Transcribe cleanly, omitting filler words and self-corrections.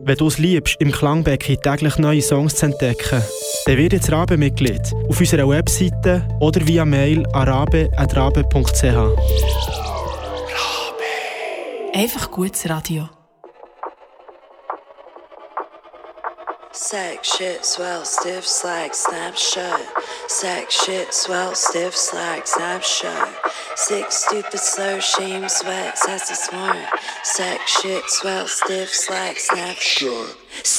Wenn du es liebst, im Klangbecken täglich neue Songs zu entdecken, dann wird jetzt Rabe-Mitglied auf unserer Webseite oder via Mail an rabe@rabe.ch. Rabe. Einfach gutes Radio. Sack shit, swell, stiff, slack, snap, shut. Sack shit, swell, stiff, slack, snap, shut. Sick, stupid, slow, shame, sweat, sassy, smart. Sack shit, swell, stiff, slack, snap, shut.